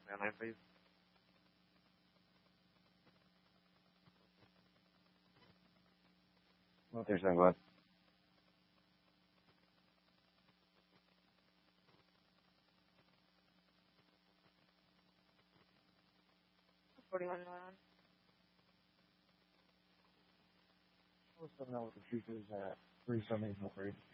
Line, please. Well, there's no what. 41 Northern. What's going on with the futures at 37803?